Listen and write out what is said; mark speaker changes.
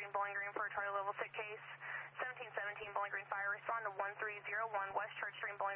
Speaker 1: Green, Bowling Green for a Charlie level 6 case. 1717 Bowling Green Fire, respond to 1301 West Church Stream, Bowling